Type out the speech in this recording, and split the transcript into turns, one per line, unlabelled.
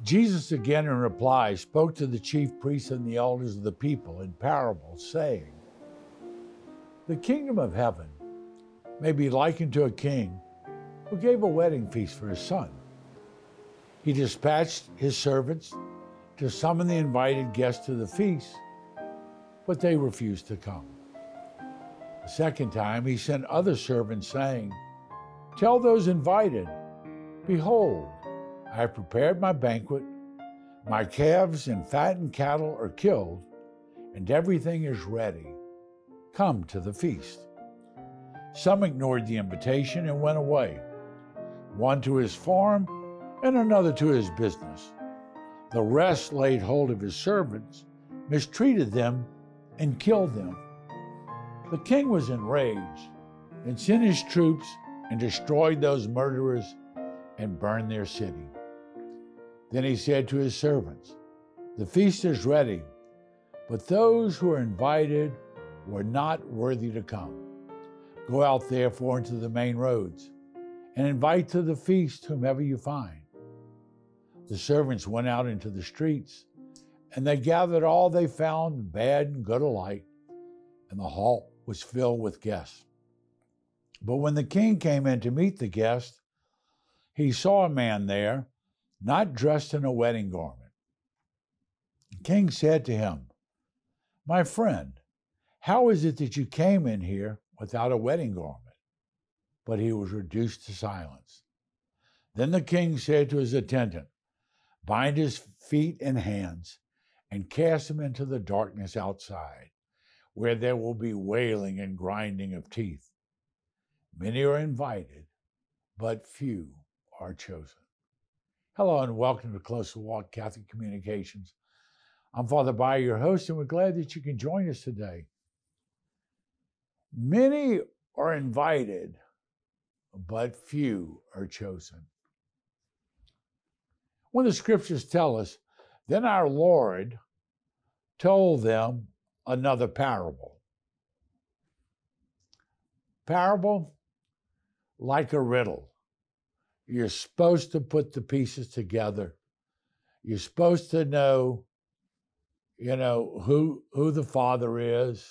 Jesus again in reply spoke to the chief priests and the elders of the people in parables, saying, "The kingdom of heaven may be likened to a king who gave a wedding feast for his son. He dispatched his servants to summon the invited guests to the feast, but they refused to come. The second time he sent other servants, saying, 'Tell those invited, behold, I have prepared my banquet, my calves and fattened cattle are killed, and everything is ready. Come to the feast.' Some ignored the invitation and went away, one to his farm and another to his business. The rest laid hold of his servants, mistreated them, and killed them. The king was enraged and sent his troops and destroyed those murderers and burned their city. Then he said to his servants, 'The feast is ready, but those who are invited were not worthy to come. Go out therefore into the main roads and invite to the feast whomever you find.' The servants went out into the streets, and they gathered all they found, bad and good alike, and the hall was filled with guests. But when the king came in to meet the guests, he saw a man there, not dressed in a wedding garment. The king said to him, 'My friend, how is it that you came in here without a wedding garment?' But he was reduced to silence. Then the king said to his attendant, 'Bind his feet and hands and cast him into the darkness outside, where there will be wailing and grinding of teeth. Many are invited, but few are chosen.'" Hello and welcome to Closer Walk Catholic Communications. I'm Father Bayer, your host, and we're glad that you can join us today. Many are invited, but few are chosen. When the scriptures tell us, then our Lord told them another parable. Parable, like a riddle. You're supposed to put the pieces together. You're supposed to know, who the Father is,